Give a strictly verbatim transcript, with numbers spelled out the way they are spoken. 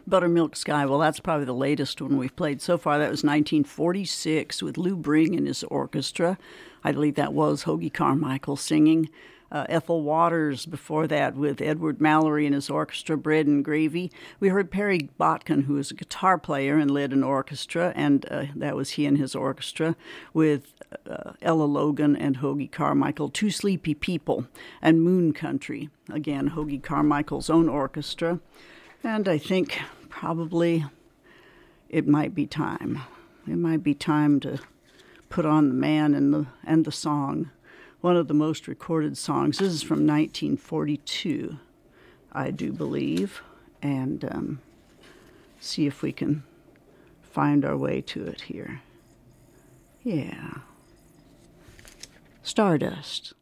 Buttermilk Sky. Well, that's probably the latest one we've played so far. That was nineteen forty-six with Lou Bring and his orchestra. I believe that was Hoagy Carmichael singing. Uh, Ethel Waters before that with Edward Mallory and his orchestra, Bread and Gravy. We heard Perry Botkin, who was a guitar player and led an orchestra, and uh, that was he and his orchestra, with uh, Ella Logan and Hoagy Carmichael, Two Sleepy People, and Moon Country. Again, Hoagy Carmichael's own orchestra. And I think probably it might be time. It might be time to put on the man and the and the song. One of the most recorded songs. This is from nineteen forty-two, I do believe, and um, see if we can find our way to it here. Yeah. Stardust.